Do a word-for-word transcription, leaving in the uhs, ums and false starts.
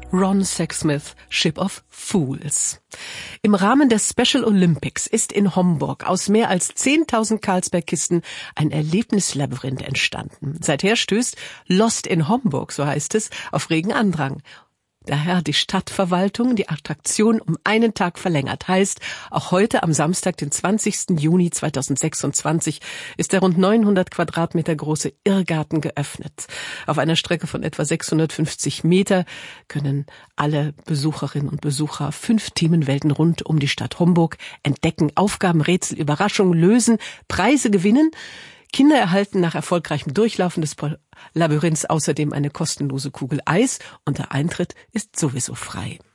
Ron Sexsmith, Ship of Fools. Im Rahmen der Special Olympics ist in Homburg aus mehr als zehntausend Carlsberg-Kisten ein Erlebnislabyrinth entstanden. Seither stößt Lost in Homburg, so heißt es, auf regen Andrang. Daher hat die Stadtverwaltung die Attraktion um einen Tag verlängert. Heißt, auch heute am Samstag, den zwanzigsten Juni zweitausendsechsundzwanzig, ist der rund neunhundert Quadratmeter große Irrgarten geöffnet. Auf einer Strecke von etwa sechshundertfünfzig Meter können alle Besucherinnen und Besucher fünf Themenwelten rund um die Stadt Homburg entdecken, Aufgaben, Rätsel, Überraschungen lösen, Preise gewinnen. Kinder erhalten nach erfolgreichem Durchlaufen des Labyrinths außerdem eine kostenlose Kugel Eis und der Eintritt ist sowieso frei.